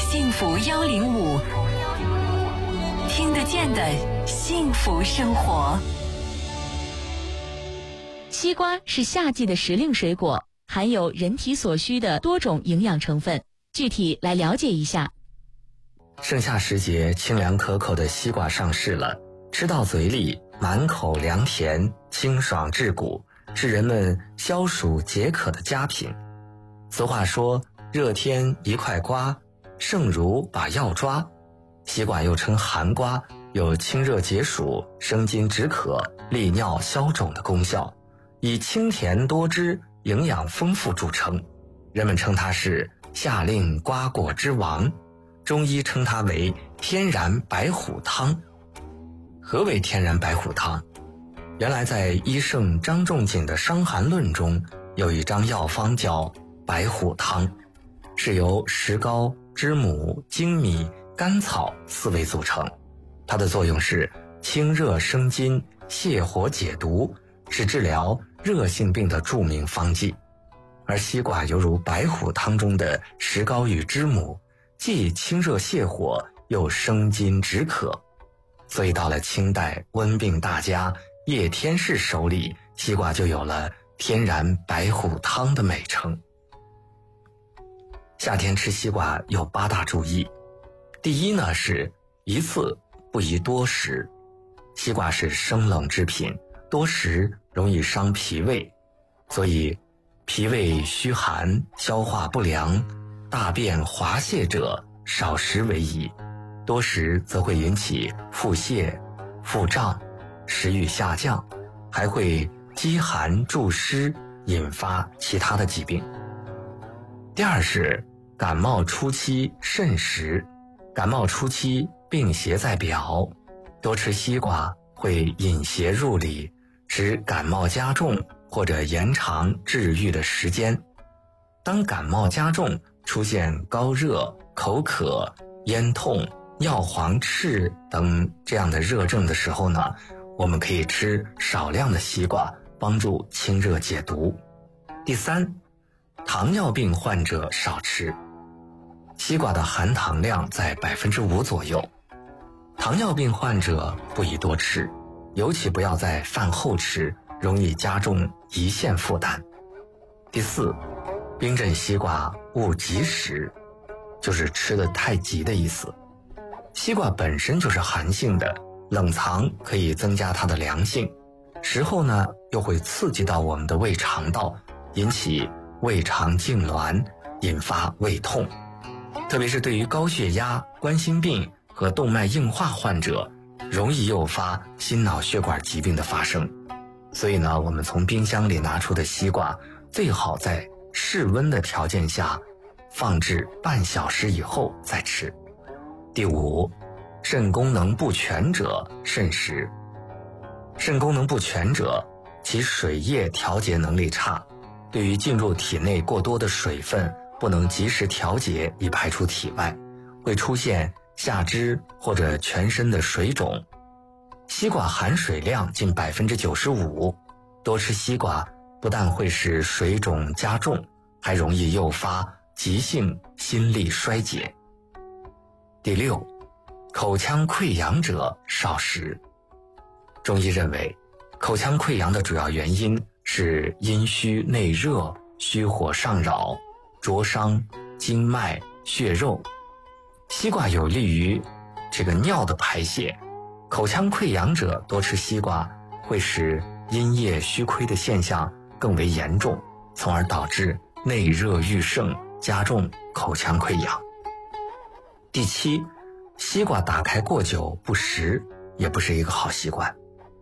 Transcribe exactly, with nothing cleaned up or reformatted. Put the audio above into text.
幸福幺零五，听得见的幸福生活。 西瓜是夏季的时令水果，含有人体所需的多种营养成分。具体来了解一下。 盛夏时节，清凉可口的西瓜上市了，吃到嘴里满口凉甜，清爽治骨，是人们消暑解渴的佳品。俗话说，热天一块瓜，胜如把药抓。西瓜又称寒瓜，有清热解暑、生津止渴、利尿消肿的功效，以清甜多汁、营养丰富著称。人们称它是夏令瓜果之王，中医称它为天然白虎汤。何为天然白虎汤？原来在医圣张仲景的《伤寒论》中有一张药方叫白虎汤，是由石膏、知母、粳米、甘草四味组成。它的作用是清热生津、泻火解毒，是治疗热性病的著名方剂。而西瓜犹如白虎汤中的石膏与知母，既清热泻火，又生津止渴。所以到了清代温病大家叶天士手里，西瓜就有了天然白虎汤的美称。夏天吃西瓜有八大注意。第一呢，是一次不宜多食。西瓜是生冷制品，多食容易伤脾胃，所以脾胃虚寒、消化不良、大便滑泻者少食为宜，多食则会引起腹泻、腹胀、食欲下降，还会积寒助湿，引发其他的疾病。第二是感冒初期慎食，感冒初期病邪在表，多吃西瓜会引邪入里，使感冒加重或者延长治愈的时间。当感冒加重，出现高热、口渴、咽痛、尿黄赤等这样的热症的时候呢，我们可以吃少量的西瓜，帮助清热解毒。第三，糖尿病患者少吃。西瓜的含糖量在百分之五左右，糖尿病患者不宜多吃，尤其不要在饭后吃，容易加重胰腺负担。第四，冰镇西瓜勿急食，就是吃得太急的意思。西瓜本身就是寒性的，冷藏可以增加它的凉性，食后呢又会刺激到我们的胃肠道，引起胃肠痉挛，引发胃痛。特别是对于高血压、冠心病和动脉硬化患者，容易诱发心脑血管疾病的发生。所以呢，我们从冰箱里拿出的西瓜，最好在室温的条件下放置半小时以后再吃。第五，肾功能不全者慎食。肾功能不全者，其水液调节能力差，对于进入体内过多的水分不能及时调节以排出体外，会出现下肢或者全身的水肿。西瓜含水量近 百分之九十五， 多吃西瓜不但会使水肿加重，还容易诱发急性心力衰竭。第六，口腔溃疡者少食。中医认为，口腔溃疡的主要原因是阴虚内热、虚火上扰、灼伤、经脉、血肉。西瓜有利于这个尿的排泄，口腔溃疡者多吃西瓜，会使阴液虚亏的现象更为严重，从而导致内热愈盛，加重口腔溃疡。第七，西瓜打开过久不食也不是一个好习惯。